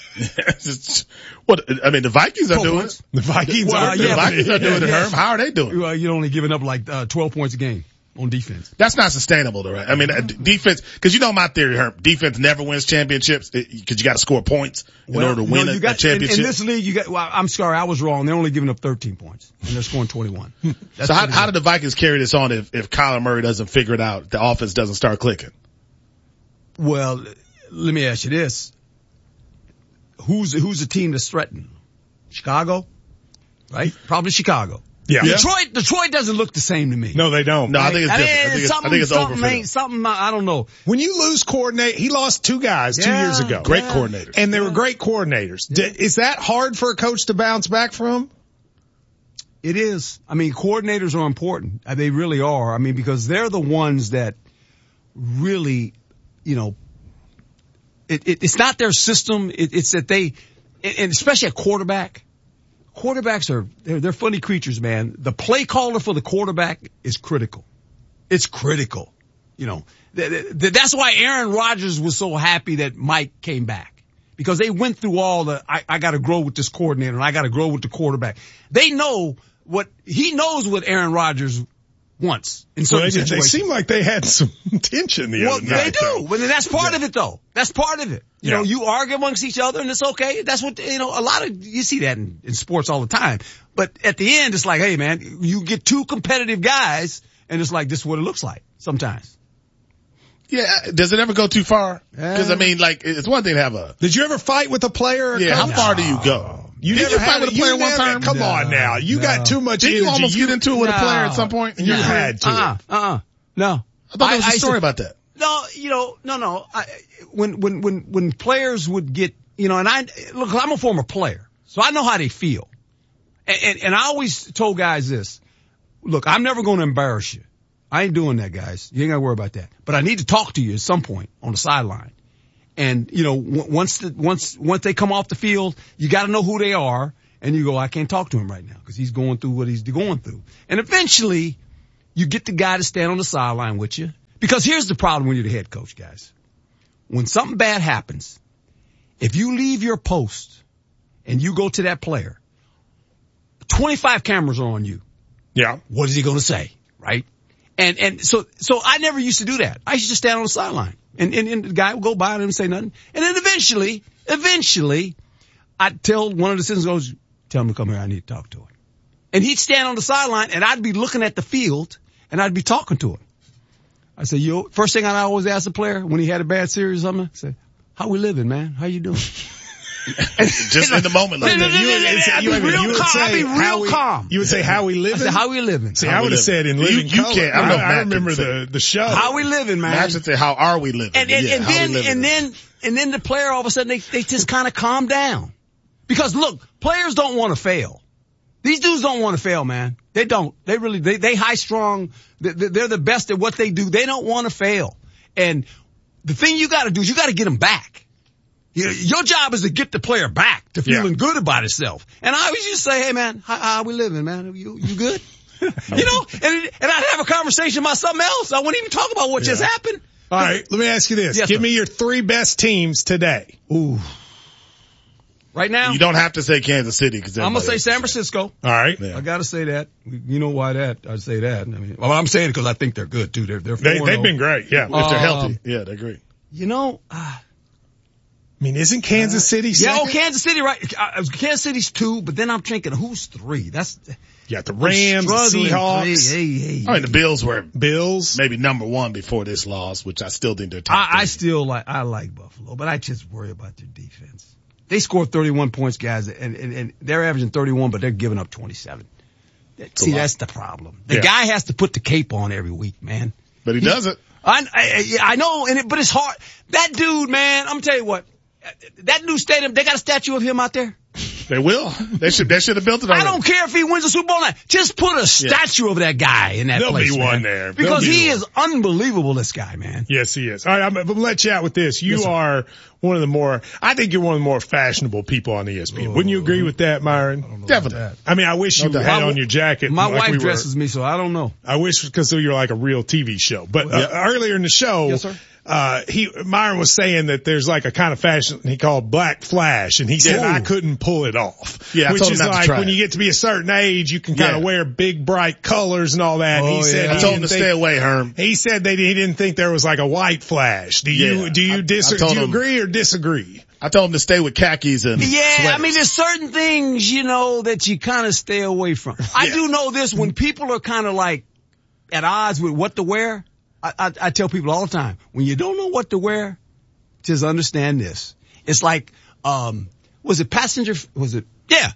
[SPEAKER 2] I mean, the Vikings are doing it.
[SPEAKER 1] The Vikings are
[SPEAKER 2] doing it, Herb. How are they doing it?
[SPEAKER 5] Well, you're only giving up like 12 points a game on defense.
[SPEAKER 2] That's not sustainable, though, right? I mean, defense, because you know my theory, Herb. Defense never wins championships because you got to score points in order to win a championship.
[SPEAKER 5] In this league, I'm sorry, I was wrong. They're only giving up 13 points, and they're scoring 21.
[SPEAKER 2] So how did the Vikings carry this on if Kyler Murray doesn't figure it out, the offense doesn't start clicking?
[SPEAKER 5] Well, let me ask you this. Who's the team that's threatened? Chicago? Right? Probably Chicago.
[SPEAKER 1] Yeah.
[SPEAKER 5] Detroit doesn't look the same to me.
[SPEAKER 1] No, they don't.
[SPEAKER 2] No, I think it's different. I think it's over for them.
[SPEAKER 5] Something, I don't know.
[SPEAKER 1] When you lose he lost two guys 2 years ago.
[SPEAKER 2] Great coordinators.
[SPEAKER 1] And they were great coordinators. Yeah. Is that hard for a coach to bounce back from?
[SPEAKER 5] It is. I mean, coordinators are important. They really are. I mean, because they're the ones that really, it's not their system. It's that and especially at quarterback. Quarterbacks they're funny creatures, man. The play caller for the quarterback is critical. It's critical. That's why Aaron Rodgers was so happy that Mike came back. Because they went through all I gotta grow with this coordinator and I gotta grow with the quarterback. He knows what Aaron Rodgers wants in certain situations.
[SPEAKER 1] They seem like they had some tension the other night.
[SPEAKER 5] They do. Well, that's part of it though. That's part of it. You know, you argue amongst each other and it's okay. That's what, you see that in sports all the time. But at the end, it's like, hey man, you get two competitive guys and it's like, this is what it looks like sometimes.
[SPEAKER 2] Yeah. Does it ever go too far? Because I mean, like, it's one thing to have
[SPEAKER 1] Did you ever fight with a player?
[SPEAKER 2] How far do you go?
[SPEAKER 1] Did you fight with a player one time? Come on now. You got too much energy.
[SPEAKER 2] Did you almost get into it with a player at some point?
[SPEAKER 1] You had to.
[SPEAKER 5] No.
[SPEAKER 2] I thought there was a story about that.
[SPEAKER 5] No. When players would get, and I'm a former player, so I know how they feel. And I always told guys this, look, I'm never going to embarrass you. I ain't doing that, guys. You ain't got to worry about that. But I need to talk to you at some point on the sideline. And, once they come off the field, you got to know who they are. And you go, I can't talk to him right now because he's going through what he's going through. And eventually you get the guy to stand on the sideline with you. Because here's the problem when you're the head coach, guys. When something bad happens, if you leave your post and you go to that player, 25 cameras are on you.
[SPEAKER 1] Yeah.
[SPEAKER 5] What is he going to say? Right? And so I never used to do that. I used to stand on the sideline and the guy would go by and say nothing. And then eventually I'd tell one of the citizens, tell him to come here. I need to talk to him. And he'd stand on the sideline and I'd be looking at the field and I'd be talking to him. I said, first thing I always ask the player when he had a bad series or something, I say, how we living, man? How you doing?
[SPEAKER 2] Just in the moment. Like
[SPEAKER 5] I'd be real calm.
[SPEAKER 1] You would say, how we living?
[SPEAKER 5] I said, how we living?
[SPEAKER 1] See, I would have said in living color.
[SPEAKER 2] You can't.
[SPEAKER 1] I remember the show.
[SPEAKER 5] How we living, man?
[SPEAKER 2] Matt should say, how are we living?
[SPEAKER 5] And then the player all of a sudden they just kind of calm down. Because look, players don't want to fail. These dudes don't want to fail, man. They don't. They really, they high strung. They're the best at what they do. They don't want to fail. And the thing you got to do is you got to get them back. Your job is to get the player back to feeling good about itself. And I always just say, hey man, how we living, man? You good? And I'd have a conversation about something else. I wouldn't even talk about what just happened.
[SPEAKER 1] All right. Let me ask you this.
[SPEAKER 5] Yes,
[SPEAKER 1] Give me your three best teams today.
[SPEAKER 5] Ooh. Right now,
[SPEAKER 2] you don't have to say Kansas City because
[SPEAKER 5] I'm gonna say San Francisco.
[SPEAKER 1] All right,
[SPEAKER 5] I gotta say that. You know why that? I say that. I mean, well, I'm saying it because I think they're good too. They've
[SPEAKER 1] been great. Yeah,
[SPEAKER 2] if they're healthy, yeah, they're great.
[SPEAKER 5] You know,
[SPEAKER 1] I mean, isn't Kansas City second?
[SPEAKER 5] Yeah, Kansas City, right? Kansas City's 2, but then I'm thinking, who's 3? That's.
[SPEAKER 1] You got the Rams, the Seahawks.
[SPEAKER 2] Hey. I mean, the Bills were maybe number 1 before this loss, which I still think they're top 3.
[SPEAKER 5] I like Buffalo, but I just worry about their defense. They scored 31 points, guys, and they're averaging 31, but they're giving up 27. See, that's the problem. The guy has to put the cape on every week, man.
[SPEAKER 2] But he doesn't.
[SPEAKER 5] I know, but it's hard. That dude, man, I'm gonna tell you what. That new stadium, they got a statue of him out there.
[SPEAKER 2] They will. They should have built it already.
[SPEAKER 5] I don't care if he wins the Super Bowl now. Just put a statue of that guy in that place.
[SPEAKER 1] There'll be one there.
[SPEAKER 5] Because he is unbelievable, this guy, man.
[SPEAKER 1] Yes, he is. All right, I'm going to let you out with this. You are one of the more, I think you're one of the more fashionable people on ESPN. Wouldn't you agree with that, Myron?
[SPEAKER 2] Definitely.
[SPEAKER 1] I mean, I wish you had on your jacket.
[SPEAKER 5] My wife dresses me, so I don't know.
[SPEAKER 1] I wish because you're like a real TV show. But earlier in the show,
[SPEAKER 5] yes, sir.
[SPEAKER 1] Myron was saying that there's like a kind of fashion he called Black Flash, and he said I couldn't pull it off.
[SPEAKER 2] Yeah,
[SPEAKER 1] which is like when you get to be a certain age, you can kind of wear big bright colors and all that. And he said
[SPEAKER 2] I told him to stay away, Herm.
[SPEAKER 1] He said that he didn't think there was like a white Flash. Do you agree or disagree?
[SPEAKER 2] I told him to stay with khakis and sweaters.
[SPEAKER 5] I mean, there's certain things, that you kind of stay away from. I do know this, when people are kind of like at odds with what to wear, I tell people all the time, when you don't know what to wear, just understand this. It's like, Passenger 57?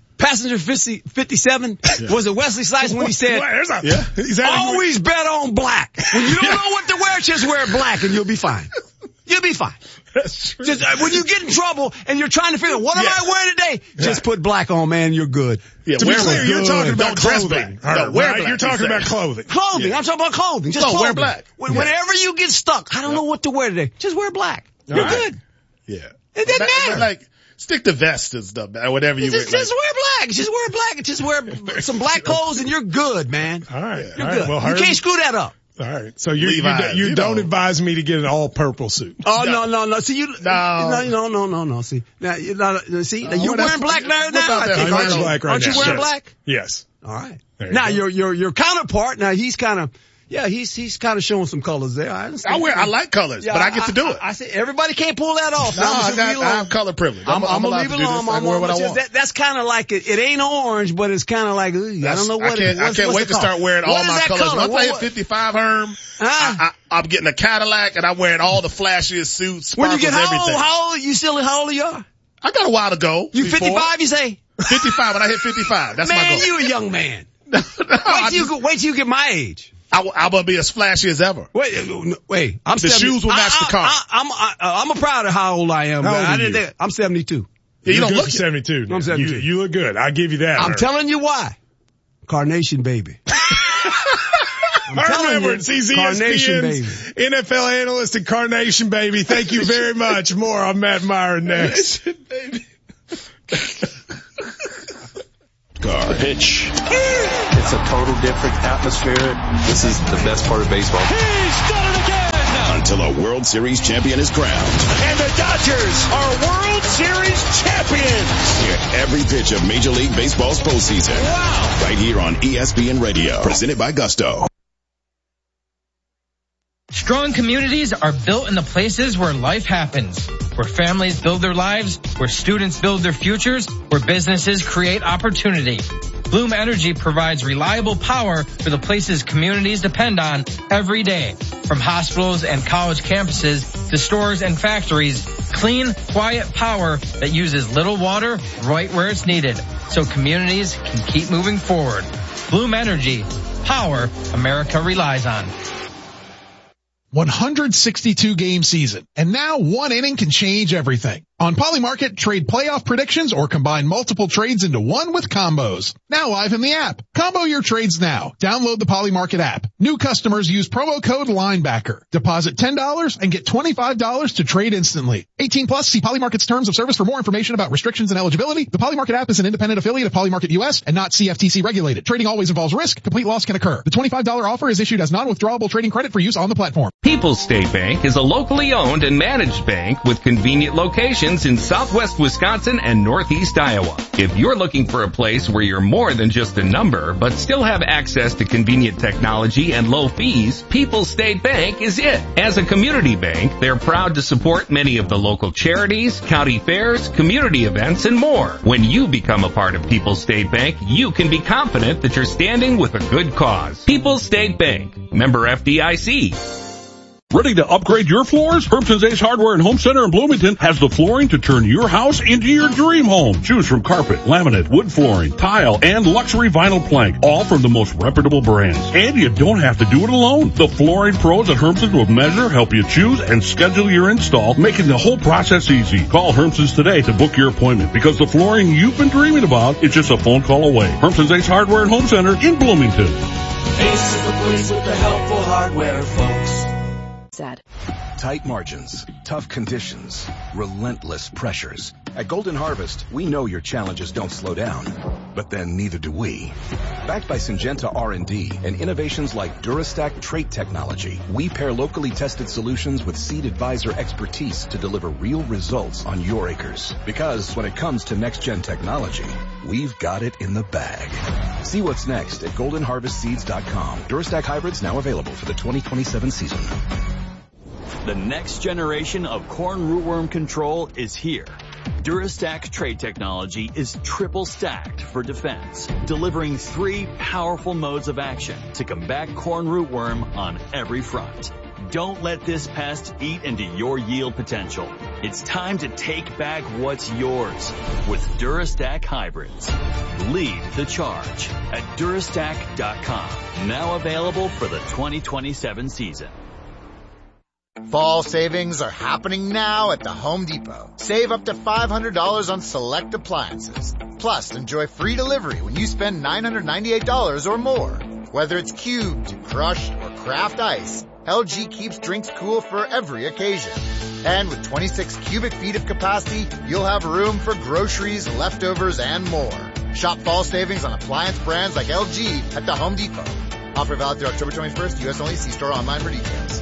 [SPEAKER 5] Yeah. Was it Wesley Snipes when he said, always bet on black. When you don't know what to wear, just wear black and you'll be fine. You'll be fine.
[SPEAKER 1] That's true.
[SPEAKER 5] Just, when you get in trouble and you're trying to figure out what am I wearing today, just put black on, man. You're good.
[SPEAKER 1] Yeah, to be clear, you're talking about clothing. You're talking about clothing.
[SPEAKER 5] Clothing. I'm talking about clothing. Just clothing.
[SPEAKER 2] Wear black.
[SPEAKER 5] Whenever you get stuck, I don't know what to wear today. Just wear black. You're good.
[SPEAKER 2] Yeah.
[SPEAKER 5] It doesn't matter.
[SPEAKER 2] Like, stick to vest and stuff, whatever you wear.
[SPEAKER 5] Just wear black. Just wear black. Just wear some black clothes and you're good, man.
[SPEAKER 1] All right.
[SPEAKER 5] You're good. Well, you can't screw that up.
[SPEAKER 1] All right. So you don't advise me to get an all purple suit.
[SPEAKER 5] Oh, no. See, no. See, now, you're wearing black now. Aren't you wearing black?
[SPEAKER 1] Yes.
[SPEAKER 5] All right. Now your counterpart, now he's kind of showing some colors there. I understand.
[SPEAKER 2] I like colors, but I get to do it.
[SPEAKER 5] I say everybody can't pull that off.
[SPEAKER 2] No, I have color privilege. I'm gonna leave it alone.
[SPEAKER 5] I'm wear what I want. That's kind of like it ain't orange, but it's kind of like I don't know what it is.
[SPEAKER 2] I can't wait to start wearing all my colors. Once I hit 55, Herm, I'm getting a Cadillac and I'm wearing all the flashiest suits, sparkles,
[SPEAKER 5] when you get
[SPEAKER 2] everything.
[SPEAKER 5] How old are you?
[SPEAKER 2] I got a while to go.
[SPEAKER 5] You 55, you say?
[SPEAKER 2] 55 when I hit 55. That's my goal.
[SPEAKER 5] Man, you a young man. Wait till you get my age.
[SPEAKER 2] I'm gonna be as flashy as ever.
[SPEAKER 5] Wait.
[SPEAKER 2] The shoes will match the car.
[SPEAKER 5] I'm proud of how old I am.
[SPEAKER 1] How old are you?
[SPEAKER 5] I'm 72.
[SPEAKER 2] Yeah, you don't look
[SPEAKER 1] 72.
[SPEAKER 5] I'm 72.
[SPEAKER 1] You look good. I'll give you that.
[SPEAKER 5] I'm telling you why. Carnation baby.
[SPEAKER 1] Edwards, he's ESPN's NFL analyst and Carnation baby. Thank you very much. More on Matt Myron next.
[SPEAKER 6] The pitch. It's a total different atmosphere. This is the best part of baseball.
[SPEAKER 23] He's done it again!
[SPEAKER 4] Until a World Series champion is crowned.
[SPEAKER 23] And the Dodgers are World Series champions!
[SPEAKER 4] Hear every pitch of Major League Baseball's postseason.
[SPEAKER 23] Wow!
[SPEAKER 4] Right here on ESPN Radio. Presented by Gusto.
[SPEAKER 7] Strong communities are built in the places where life happens, where families build their lives, where students build their futures, where businesses create opportunity. Bloom Energy provides reliable power for the places communities depend on every day. From hospitals and college campuses to stores and factories, clean, quiet power that uses little water right where it's needed, so communities can keep moving forward. Bloom Energy, power America relies on.
[SPEAKER 10] 162 game season, and now one inning can change everything. On Polymarket, trade playoff predictions or combine multiple trades into one with combos. Now live in the app. Combo your trades now. Download the Polymarket app. New customers use promo code LINEBACKER. Deposit $10 and get $25 to trade instantly. 18 plus, see Polymarket's terms of service for more information about restrictions and eligibility. The Polymarket app is an independent affiliate of Polymarket US and not CFTC regulated. Trading always involves risk. Complete loss can occur. The $25 offer is issued as non-withdrawable trading credit for use on the platform.
[SPEAKER 12] People's State Bank is a locally owned and managed bank with convenient locations locations in southwest Wisconsin and northeast Iowa. If you're looking for a place where you're more than just a number, but still have access to convenient technology and low fees, People's State Bank is it. As a community bank, they're proud to support many of the local charities, county fairs, community events, and more. When you become a part of People's State Bank, you can be confident that you're standing with a good cause. People's State Bank, member FDIC.
[SPEAKER 13] Ready to upgrade your floors? Hermson's Ace Hardware and Home Center in Bloomington has the flooring to turn your house into your dream home. Choose from carpet, laminate, wood flooring, tile, and luxury vinyl plank, all from the most reputable brands. And you don't have to do it alone. The flooring pros at Hermson's will measure, help you choose, and schedule your install, making the whole process easy. Call Hermson's today to book your appointment, because the flooring you've been dreaming about is just a phone call away. Hermson's Ace Hardware and Home Center in Bloomington.
[SPEAKER 8] Ace is the place with the helpful hardware, folks.
[SPEAKER 9] Tight margins, tough conditions, relentless pressures. At Golden Harvest, we know your challenges don't slow down, but then neither do we. Backed by Syngenta R&D and innovations like DuraStack trait technology, we pair locally tested solutions with Seed Advisor expertise to deliver real results on your acres. Because when it comes to next-gen technology, we've got it in the bag. See what's next at goldenharvestseeds.com. DuraStack hybrids now available for the 2027 season.
[SPEAKER 11] The next generation of corn rootworm control is here. DuraStack trait technology is triple stacked for defense, delivering 3 powerful modes of action to combat corn rootworm on every front. Don't let this pest eat into your yield potential. It's time to take back what's yours with DuraStack hybrids. Lead the charge at Durastack.com. Now available for the 2027 season.
[SPEAKER 24] Fall savings are happening now at the Home Depot. Save up to $500 on select appliances. Plus, enjoy free delivery when you spend $998 or more. Whether it's cubed, crushed, or craft ice, LG keeps drinks cool for every occasion. And with 26 cubic feet of capacity, you'll have room for groceries, leftovers, and more. Shop fall savings on appliance brands like LG at the Home Depot. Offer valid through October 21st. U.S. only. See store online for details.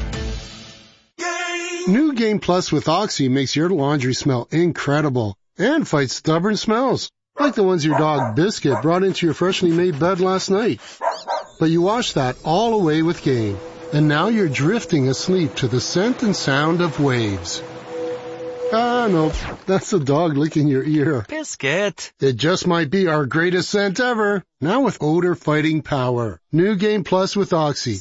[SPEAKER 25] New Game Plus with Oxy makes your laundry smell incredible and fights stubborn smells, like the ones your dog Biscuit brought into your freshly made bed last night. But you washed that all away with Game, and now you're drifting asleep to the scent and sound of waves. Ah, no, that's the dog licking your ear.
[SPEAKER 11] Biscuit.
[SPEAKER 25] It just might be our greatest scent ever, now with odor-fighting power. New Game Plus with Oxy.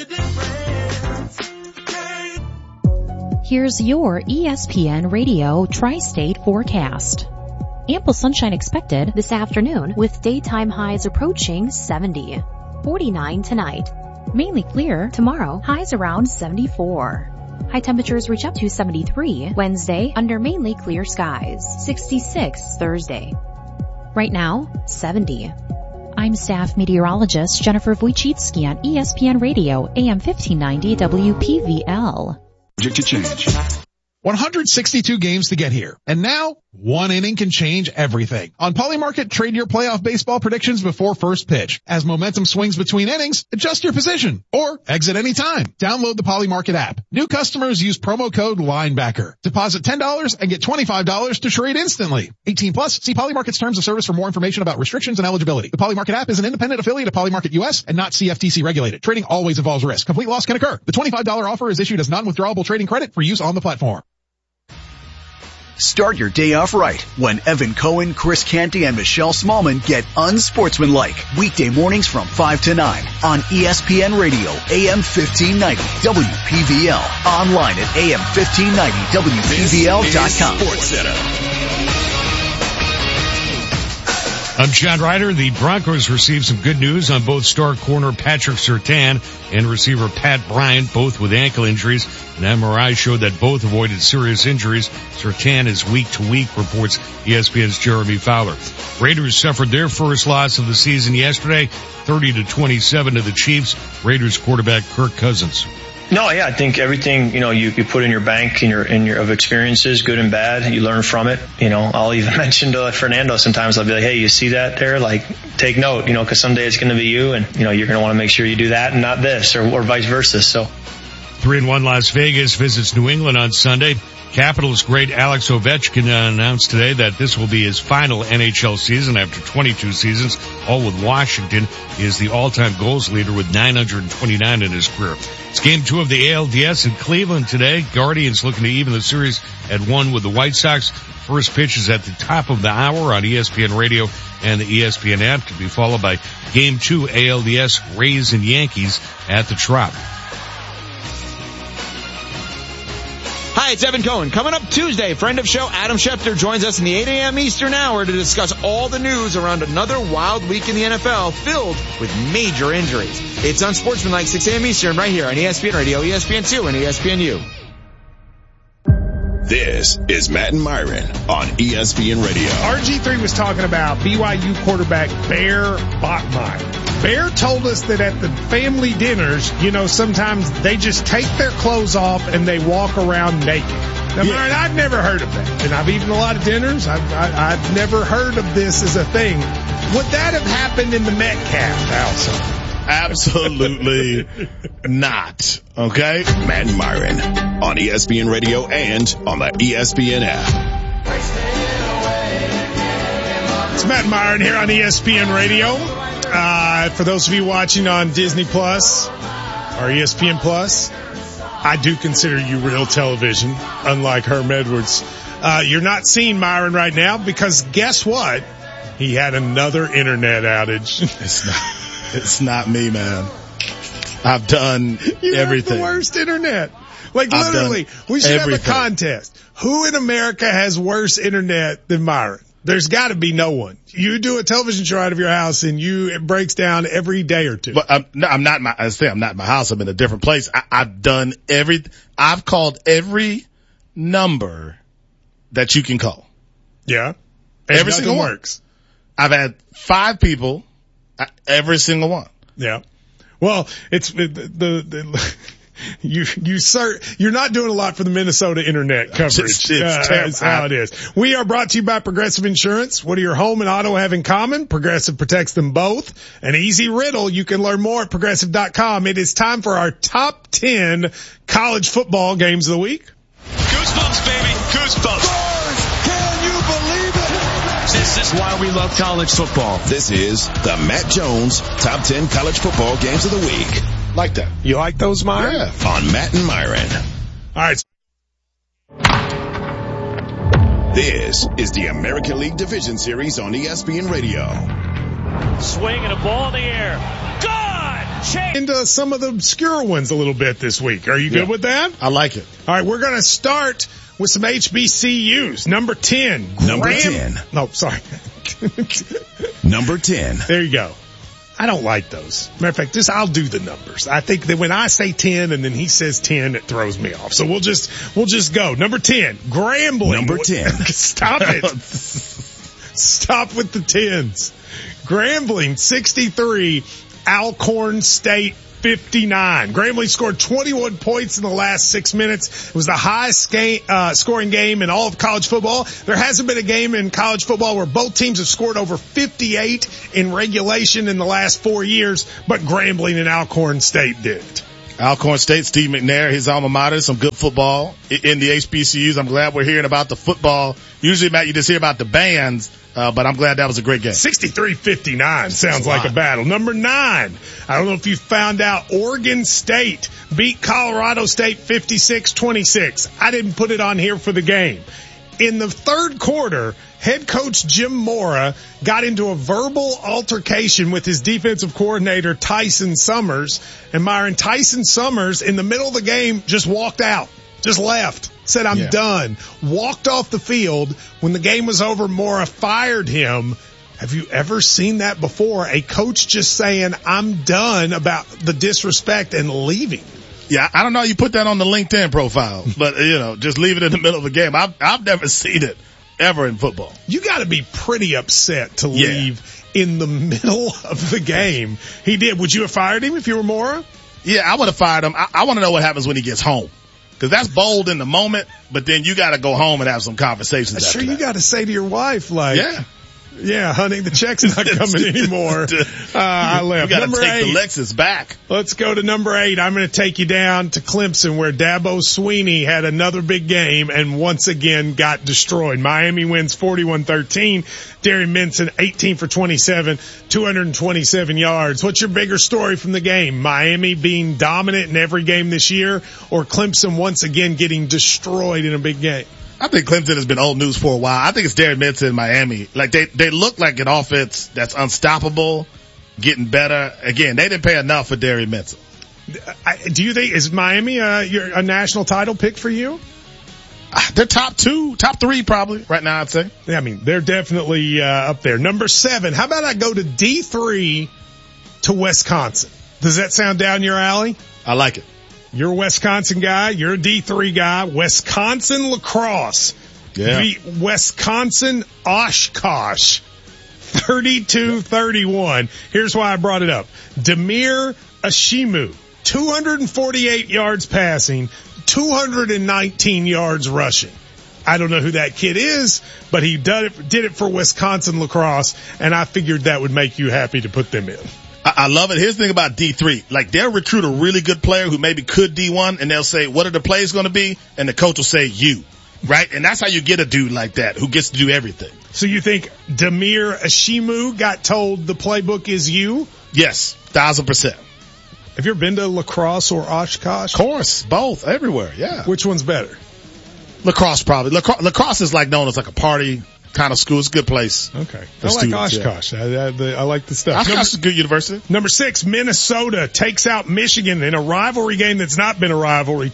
[SPEAKER 17] Here's your ESPN Radio Tri-State forecast. Ample sunshine expected this afternoon with daytime highs approaching 70. 49 tonight. Mainly clear tomorrow, highs around 74. High temperatures reach up to 73 Wednesday under mainly clear skies. 66 Thursday. Right now, 70. I'm staff meteorologist Jennifer Wojcicki on ESPN Radio, AM 1590 WPVL.
[SPEAKER 10] To change. 162 games to get here. And now, one inning can change everything. On Polymarket, trade your playoff baseball predictions before first pitch. As momentum swings between innings, adjust your position or exit anytime. Download the Polymarket app. New customers use promo code LINEBACKER. Deposit $10 and get $25 to trade instantly. 18 plus, see Polymarket's terms of service for more information about restrictions and eligibility. The Polymarket app is an independent affiliate of Polymarket US and not CFTC regulated. Trading always involves risk. Complete loss can occur. The $25 offer is issued as non-withdrawable trading credit for use on the platform.
[SPEAKER 18] Start your day off right when Evan Cohen, Chris Canty, and Michelle Smallman get unsportsmanlike. Weekday mornings from 5 to 9 on ESPN Radio, AM 1590, WPVL. Online at AM1590WPVL.com.
[SPEAKER 4] Sports Center.
[SPEAKER 19] I'm John Ryder. The Broncos received some good news on both star corner Patrick Surtain and receiver Pat Bryant, both with ankle injuries. An MRI showed that both avoided serious injuries. Surtain is week to week, reports ESPN's Jeremy Fowler. Raiders suffered their first loss of the season yesterday, 30-27 to the Chiefs. Raiders quarterback Kirk Cousins.
[SPEAKER 26] No, yeah, I think everything, you put in your bank in your of experiences, good and bad, you learn from it. I'll even mention to Fernando sometimes, I'll be like, hey, you see that there? Like, take note, cause someday it's going to be you and, you're going to want to make sure you do that and not this or vice versa. So
[SPEAKER 19] 3-1 Las Vegas visits New England on Sunday. Capitals great Alex Ovechkin announced today that this will be his final NHL season after 22 seasons, all with Washington. He is the all-time goals leader with 929 in his career. It's game 2 of the ALDS in Cleveland today. Guardians looking to even the series at 1 with the White Sox. First pitch is at the top of the hour on ESPN Radio and the ESPN app, to be followed by game 2 ALDS Rays and Yankees at the Trop.
[SPEAKER 14] Hi, it's Evan Cohen. Coming up Tuesday, friend of show Adam Schefter joins us in the 8 a.m. Eastern hour to discuss all the news around another wild week in the NFL filled with major injuries. It's Unsportsmanlike, 6 a.m. Eastern, right here on ESPN Radio, ESPN2, and ESPNU.
[SPEAKER 4] This is Matt and Myron on ESPN Radio.
[SPEAKER 1] RG3 was talking about BYU quarterback Bear Bachmeier. Bear told us that at the family dinners, sometimes they just take their clothes off and they walk around naked. Now, Myron, I've never heard of that. And I've eaten a lot of dinners. I've never heard of this as a thing. Would that have happened in the Metcalf household?
[SPEAKER 2] Absolutely not. Okay?
[SPEAKER 4] Matt and Myron on ESPN Radio and on the ESPN app.
[SPEAKER 1] It's Matt and Myron here on ESPN Radio. For those of you watching on Disney Plus or ESPN Plus, I do consider you real television, unlike Herm Edwards. You're not seeing Myron right now because guess what? He had another internet outage.
[SPEAKER 2] It's not me, man. I've done everything.
[SPEAKER 1] Have the worst internet. Like literally, we should have a contest. Who in America has worse internet than Myron? There's got to be no one. You do a television show out of your house and it breaks down every day or two.
[SPEAKER 2] But I'm not in my house. I'm in a different place. I've called every number that you can call.
[SPEAKER 1] Yeah.
[SPEAKER 2] Every single one works. I've had 5 people. Every single one.
[SPEAKER 1] Yeah. Well, it's you're not doing a lot for the Minnesota internet coverage.
[SPEAKER 2] It's terrible.
[SPEAKER 1] That's how it is. We are brought to you by Progressive Insurance. What do your home and auto have in common? Progressive protects them both. An easy riddle. You can learn more at progressive.com. It is time for our top 10 college football games of the week.
[SPEAKER 23] Goosebumps, baby. Goosebumps. This is why we love college football.
[SPEAKER 4] This is the Matt Jones Top 10 College Football Games of the Week.
[SPEAKER 2] Like that.
[SPEAKER 1] You like those, Myron?
[SPEAKER 2] Yeah.
[SPEAKER 4] On Matt and Myron.
[SPEAKER 1] All right.
[SPEAKER 4] This is the American League Division Series on ESPN Radio.
[SPEAKER 23] Swing and a ball in the air. Gone!
[SPEAKER 1] Into some of the obscure ones a little bit this week. Are you good with that?
[SPEAKER 2] I like it.
[SPEAKER 1] All right, we're going to start with some HBCUs. Number 10.
[SPEAKER 4] Number 10.
[SPEAKER 1] No, sorry.
[SPEAKER 4] Number 10.
[SPEAKER 1] There you go. I don't like those. Matter of fact, I'll do the numbers. I think that when I say 10 and then he says 10, it throws me off. So we'll just go. Number 10. Grambling.
[SPEAKER 4] Number 10.
[SPEAKER 1] Stop it. Stop with the 10s. Grambling 63, Alcorn State 59. Grambling scored 21 points in the last 6 minutes. It was the highest scoring game in all of college football. There hasn't been a game in college football where both teams have scored over 58 in regulation in the last 4 years, but Grambling and Alcorn State did.
[SPEAKER 2] Alcorn State, Steve McNair, his alma mater, some good football in the HBCUs. I'm glad we're hearing about the football. Usually, Matt, you just hear about the bands. But I'm glad that was a great game.
[SPEAKER 1] 63-59 sounds like a battle. Number 9. I don't know if you found out, Oregon State beat Colorado State 56-26. I didn't put it on here for the game. In the third quarter, head coach Jim Mora got into a verbal altercation with his defensive coordinator Tyson Summers. And Myron, Tyson Summers in the middle of the game just walked out, just left. Said, I'm done. Walked off the field. When the game was over, Mora fired him. Have you ever seen that before? A coach just saying, I'm done, about the disrespect and leaving.
[SPEAKER 2] Yeah, I don't know how you put that on the LinkedIn profile, but just leave it in the middle of a game. I've never seen it ever in football.
[SPEAKER 1] You got to be pretty upset to leave in the middle of the game. He did. Would you have fired him if you were Mora?
[SPEAKER 2] Yeah, I would have fired him. I want to know what happens when he gets home. Cause that's bold in the moment, but then you gotta go home and have some conversations.
[SPEAKER 1] Sure, you gotta say to your wife, like, Yeah, honey, the check's not coming anymore. I left.
[SPEAKER 2] We got to
[SPEAKER 1] Number
[SPEAKER 2] take
[SPEAKER 1] 8.
[SPEAKER 2] the Lexus back.
[SPEAKER 1] Let's go to number 8. I'm going to take you down to Clemson, where Dabo Swinney had another big game and once again got destroyed. Miami wins 41-13. Derry Minson 18 for 27, 227 yards. What's your bigger story from the game? Miami being dominant in every game this year, or Clemson once again getting destroyed in a big game?
[SPEAKER 2] I think Clemson has been old news for a while. I think it's Derry Minson in Miami. Like they look like an offense that's unstoppable, getting better. Again, they didn't pay enough for Derry Minson.
[SPEAKER 1] Do you think, is Miami a national title pick for you?
[SPEAKER 2] They're top 3 probably right now, I'd say.
[SPEAKER 1] Yeah, I mean, they're definitely up there. Number 7. How about I go to D3 to Wisconsin? Does that sound down your alley?
[SPEAKER 2] I like it.
[SPEAKER 1] You're a Wisconsin guy. You're a D3 guy. Wisconsin lacrosse.
[SPEAKER 2] Yeah.
[SPEAKER 1] Beat Wisconsin Oshkosh 32-31. Here's why I brought it up. Demir Ashimu, 248 yards passing, 219 yards rushing. I don't know who that kid is, but he did it for Wisconsin lacrosse, and I figured that would make you happy to put them in.
[SPEAKER 2] I love it. Here's the thing about D3. Like, they'll recruit a really good player who maybe could D1, and they'll say, what are the plays going to be? And the coach will say, you. Right? And that's how you get a dude like that who gets to do everything.
[SPEAKER 1] So you think Demir Ashimu got told the playbook is you?
[SPEAKER 2] Yes, 1,000%.
[SPEAKER 1] Have you ever been to lacrosse or Oshkosh?
[SPEAKER 2] Of course. Both. Everywhere. Yeah.
[SPEAKER 1] Which one's better?
[SPEAKER 2] Lacrosse probably. Lacrosse is like known as like a party kind of school. It's a good place.
[SPEAKER 1] Okay.
[SPEAKER 2] I
[SPEAKER 1] like Oshkosh. Yeah. I like the stuff.
[SPEAKER 2] Oshkosh is a good university.
[SPEAKER 1] Number 6, Minnesota takes out Michigan in a rivalry game that's not been a rivalry,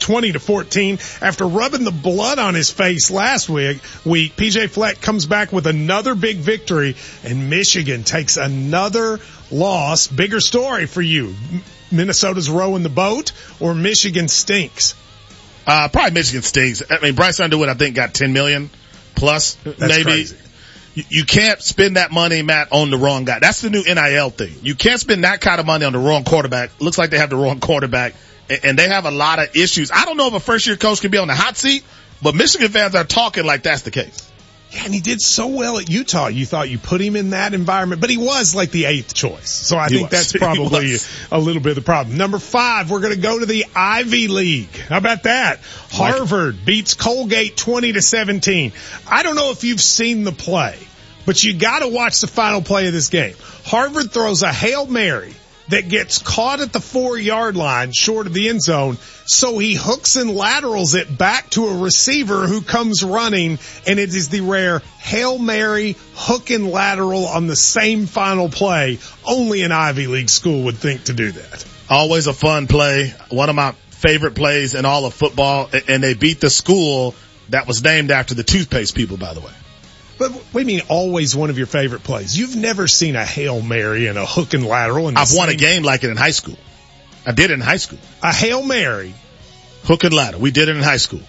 [SPEAKER 1] 20-14. After rubbing the blood on his face last week, PJ Fleck comes back with another big victory, and Michigan takes another loss. Bigger story for you. Minnesota's rowing the boat, or Michigan stinks?
[SPEAKER 2] Probably Michigan stinks. I mean, Bryce Underwood, I think, got $10 million plus.
[SPEAKER 1] That's
[SPEAKER 2] maybe.
[SPEAKER 1] Crazy.
[SPEAKER 2] You can't spend that money, Matt, on the wrong guy. That's the new NIL thing. You can't spend that kind of money on the wrong quarterback. Looks like they have the wrong quarterback, and they have a lot of issues. I don't know if a first-year coach can be on the hot seat, but Michigan fans are talking like that's the case.
[SPEAKER 1] Yeah, and he did so well at Utah. You thought you put him in that environment, but he was like the 8th choice. So I think that's probably a little bit of the problem. Number 5, we're going to go to the Ivy League. How about that? Harvard beats Colgate 20-17. I don't know if you've seen the play, but you got to watch the final play of this game. Harvard throws a Hail Mary that gets caught at the 4-yard line short of the end zone. So he hooks and laterals it back to a receiver who comes running, and it is the rare Hail Mary hook and lateral on the same final play. Only an Ivy League school would think to do that.
[SPEAKER 2] Always a fun play. One of my favorite plays in all of football, and they beat the school that was named after the toothpaste people, by the way.
[SPEAKER 1] But what do you mean always one of your favorite plays? You've never seen a Hail Mary and a hook and lateral.
[SPEAKER 2] I've won a game like it in high school. I did it in high school.
[SPEAKER 1] A Hail Mary.
[SPEAKER 2] Hook and lateral. We did it in high school.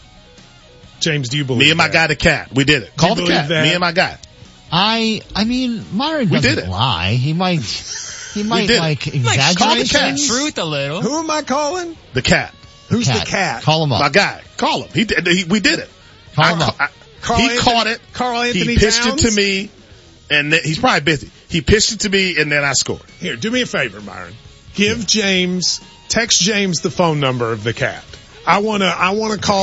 [SPEAKER 1] James, do you believe
[SPEAKER 2] Me and my guy, the cat. We did it. Call the cat. Me and my guy.
[SPEAKER 3] I mean, Myron doesn't lie. He might like exaggerate
[SPEAKER 2] Call the cat.
[SPEAKER 3] truth a little.
[SPEAKER 1] Who am I calling?
[SPEAKER 2] The cat.
[SPEAKER 1] Who's the cat?
[SPEAKER 3] Call him up.
[SPEAKER 2] My guy. Call him. We did it.
[SPEAKER 3] Call him up.
[SPEAKER 2] Caught it.
[SPEAKER 1] Carl Anthony
[SPEAKER 2] He pitched
[SPEAKER 1] Towns?
[SPEAKER 2] it to me, and he's probably busy. He pitched it to me, and then I scored.
[SPEAKER 1] Here, do me a favor, Myron. Text James the phone number of the cat. I wanna call